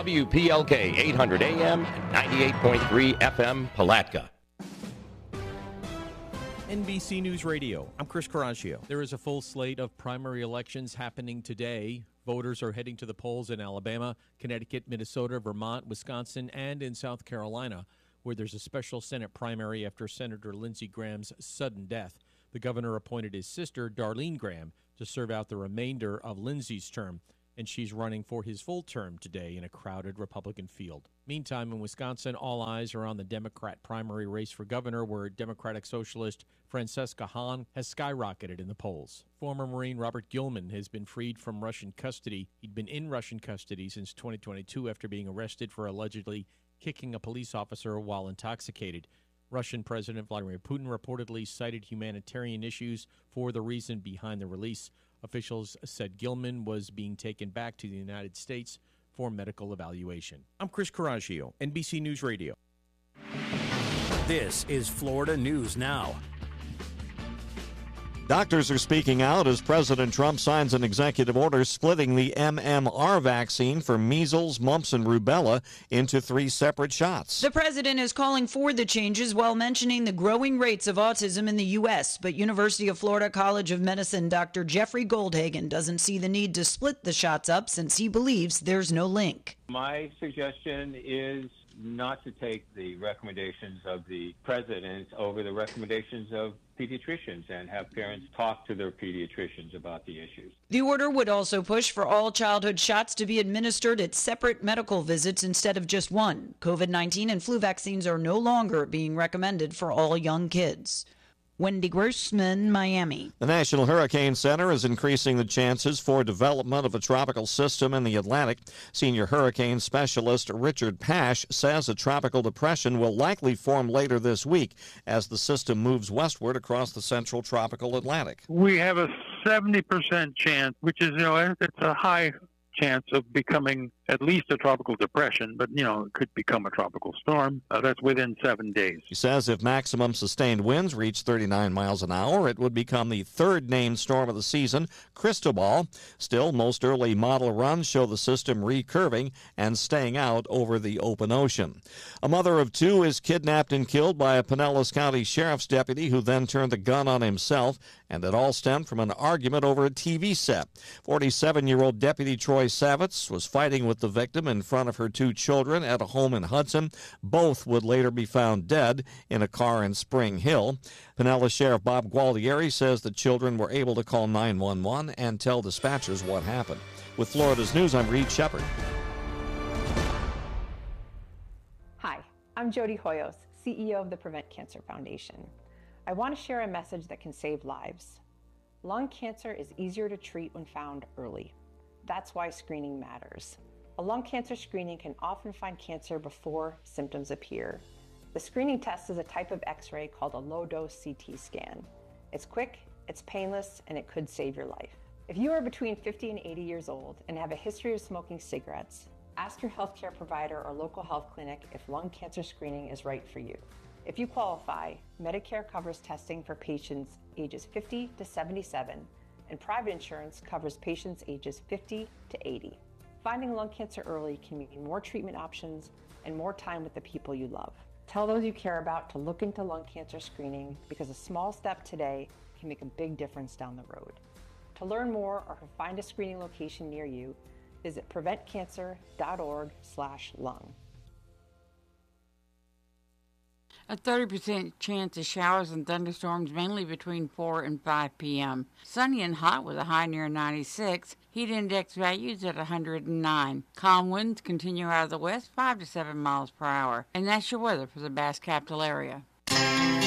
WPLK 800 AM and 98.3 FM Palatka. NBC News Radio, I'm Chris Coraggio. There is a full slate of primary elections happening today. Voters are heading to the polls in Alabama, Connecticut, Minnesota, Vermont, Wisconsin, and in South Carolina, where there's a special Senate primary after Senator Lindsey Graham's sudden death. The governor appointed his sister, Darlene Graham, to serve out the remainder of Lindsey's term, and she's running for his full term today in a crowded Republican field. Meantime, in Wisconsin, all eyes are on the Democrat primary race for governor, where Democratic Socialist Francesca Hahn has skyrocketed in the polls. Former Marine Robert Gilman has been freed from Russian custody. He'd been in Russian custody since 2022 after being arrested for allegedly kicking a police officer while intoxicated. Russian President Vladimir Putin reportedly cited humanitarian issues for the reason behind the release. Officials said Gilman was being taken back to the United States for medical evaluation. I'm Chris Coraggio, NBC News Radio. This is Florida News Now. Doctors are speaking out as President Trump signs an executive order splitting the MMR vaccine for measles, mumps, and rubella into 3 separate shots. The president is calling for the changes while mentioning the growing rates of autism in the U.S., but University of Florida College of Medicine Dr. Jeffrey Goldhagen doesn't see the need to split the shots up since he believes there's no link. My suggestion is not to take the recommendations of the president over the recommendations of pediatricians and have parents talk to their pediatricians about the issues. The order would also push for all childhood shots to be administered at separate medical visits instead of just one. COVID-19 and flu vaccines are no longer being recommended for all young kids. Wendy Grossman, Miami. The National Hurricane Center is increasing the chances for development of a tropical system in the Atlantic. Senior hurricane specialist Richard Pash says a tropical depression will likely form later this week as the system moves westward across the central tropical Atlantic. We have a 70% chance, which is, it's a high chance of becoming at least a tropical depression, but, it could become a tropical storm. That's within 7 days. He says if maximum sustained winds reach 39 miles an hour, it would become the 3rd named storm of the season, Cristobal. Still, most early model runs show the system recurving and staying out over the open ocean. A mother of 2 is kidnapped and killed by a Pinellas County Sheriff's deputy who then turned the gun on himself, and it all stemmed from an argument over a TV set. 47-year-old Deputy Troy Savitz was fighting with the victim in front of her 2 children at a home in Hudson. Both would later be found dead in a car in Spring Hill. Pinellas Sheriff Bob Gualtieri says the children were able to call 911 and tell dispatchers what happened. With Florida's News, I'm Reed Shepard. Hi, I'm Jody Hoyos, CEO of the Prevent Cancer Foundation. I want to share a message that can save lives. Lung cancer is easier to treat when found early. That's why screening matters. A lung cancer screening can often find cancer before symptoms appear. The screening test is a type of X-ray called a low-dose CT scan. It's quick, it's painless, and it could save your life. If you are between 50 and 80 years old and have a history of smoking cigarettes, ask your healthcare provider or local health clinic if lung cancer screening is right for you. If you qualify, Medicare covers testing for patients ages 50 to 77, and private insurance covers patients ages 50 to 80. Finding lung cancer early can mean more treatment options and more time with the people you love. Tell those you care about to look into lung cancer screening because a small step today can make a big difference down the road. To learn more or to find a screening location near you, visit preventcancer.org/lung. A 30% chance of showers and thunderstorms mainly between 4 and 5 p.m. Sunny and hot with a high near 96. Heat index values at 109. Calm winds continue out of the west 5 to 7 miles per hour. And that's your weather for the Bass Capital area.